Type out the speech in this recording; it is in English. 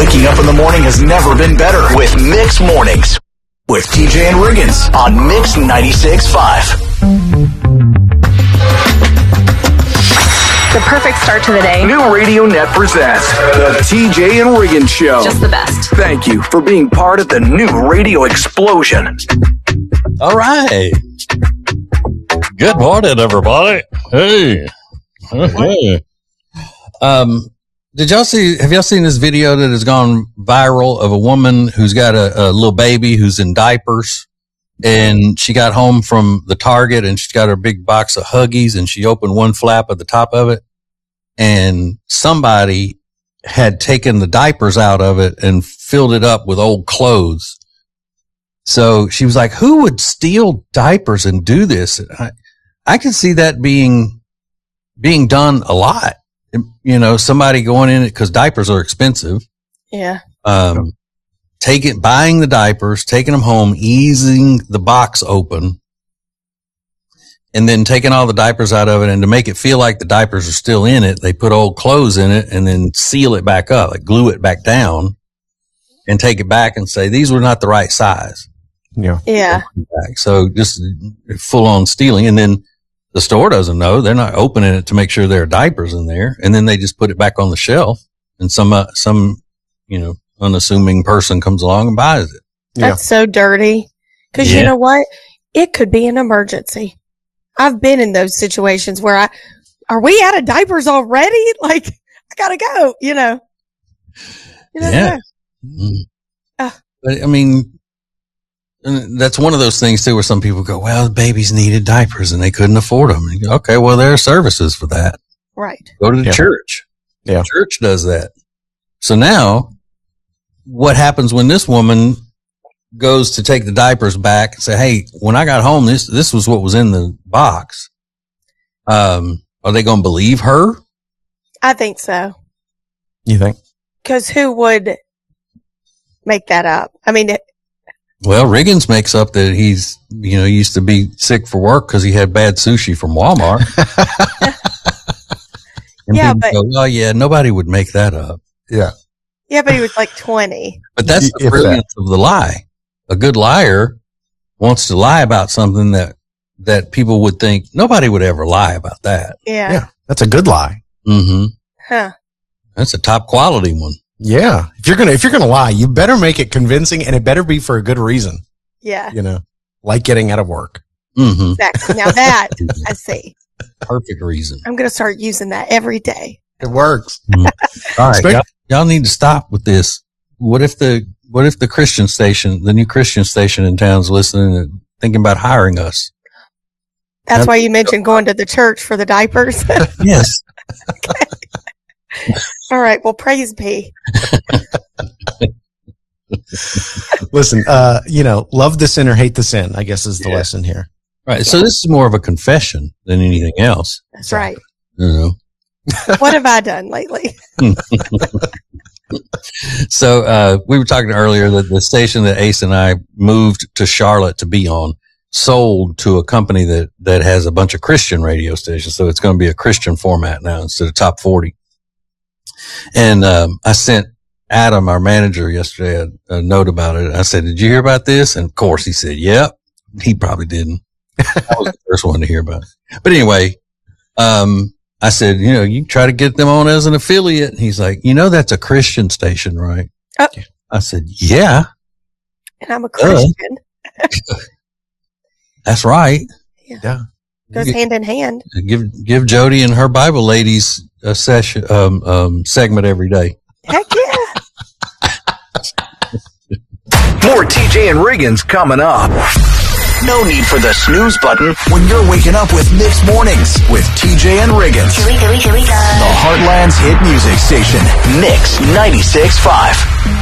Waking up in the morning has never been better with Mix Mornings with TJ and Riggins on Mix 96.5. The perfect start to the day. New Radio Net presents the TJ and Riggins Show. Just the best. Thank you for being part of the new radio explosion. All right. Good morning, everybody. Hey. Hey. Have y'all seen this video that has gone viral of a woman who's got a little baby who's in diapers, and she got home from the Target and she's got her big box of Huggies and she opened one flap at the top of it, and somebody had taken the diapers out of it and filled it up with old clothes. So she was like, who would steal diapers and do this? I can see that being done a lot. You know, somebody going in it because diapers are expensive. Yeah. Buying the diapers, taking them home, easing the box open, and then taking all the diapers out of it. And to make it feel like the diapers are still in it, they put old clothes in it and then seal it back up, like glue it back down and take it back and say, these were not the right size. Yeah. Yeah. So just full on stealing. And then the store doesn't know. They're not opening it to make sure there are diapers in there. And then they just put it back on the shelf, and some unassuming person comes along and buys it. That's so dirty. Because you know what? It could be an emergency. I've been in those situations where are we out of diapers already? Like, I gotta go, you know. Yeah. But I mean, that's one of those things too, where some people go, well, the babies needed diapers and they couldn't afford them. And you go, okay, well, there are services for that. Right. Go to the church. Yeah. The church does that. So now what happens when this woman goes to take the diapers back and say, hey, when I got home, this was what was in the box. Are they going to believe her? I think so. You think? Because who would make that up? I mean, Well, Riggins makes up that he's, used to be sick for work because he had bad sushi from Walmart. And yeah, people but go, well, yeah, nobody would make that up. Yeah. Yeah, but he was like 20. But that's the brilliance of the lie. A good liar wants to lie about something that people would think nobody would ever lie about that. Yeah. Yeah. That's a good lie. Mm-hmm. Huh. That's a top quality one. Yeah. If you're gonna lie, you better make it convincing, and it better be for a good reason. Yeah. Like getting out of work. Mm-hmm. Exactly. Now that I see. Perfect reason. I'm going to start using that every day. It works. Mm-hmm. All right. Y'all need to stop with this. What if the Christian station, the new Christian station in town, is listening and thinking about hiring us? That's why you mentioned going to the church for the diapers. Yes. All right. Well, praise be. Listen, love the sin or hate the sin, I guess is the lesson here. Right. So this is more of a confession than anything else. That's right. What have I done lately? So, we were talking earlier that the station that Ace and I moved to Charlotte to be on sold to a company that has a bunch of Christian radio stations. So it's going to be a Christian format now instead of top 40. And, I sent Adam, our manager, yesterday a note about it. I said, did you hear about this? And of course he said, yep. He probably didn't. I was the first one to hear about it. But anyway, I said, you try to get them on as an affiliate. And he's like, that's a Christian station, right? Oh. I said, yeah. And I'm a Christian. That's right. Yeah. Goes hand in hand. Give Jody and her Bible ladies a session, segment every day. Heck yeah. More TJ and Riggins coming up. No need for the snooze button when you're waking up with Mixed Mornings with TJ and Riggins. Here we go. The Heartland's hit music station, Mix 96.5.